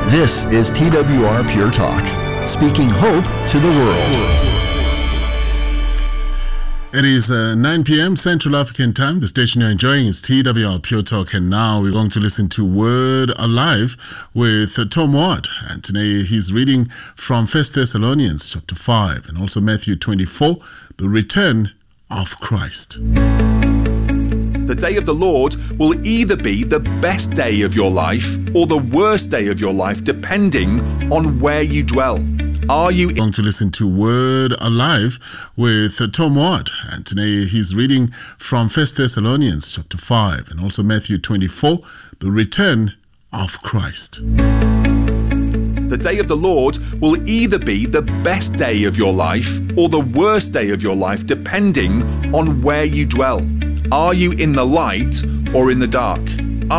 This is TWR Pure Talk, speaking hope to the world. It is 9 p.m. Central African time. The station you're enjoying is TWR Pure Talk, and now we're going to listen to Word Alive with Tom Ward. And today he's reading from 1 Thessalonians chapter 5 and also Matthew 24, the return of Christ. The day of the Lord will either be the best day of your life or the worst day of your life, depending on where you dwell. Are you going to listen to Word Alive with Tom Ward, and today he's reading from 1 Thessalonians chapter 5 and also Matthew 24, the return of Christ. The day of the Lord will either be the best day of your life or the worst day of your life, depending on where you dwell. Are you in the light or in the dark?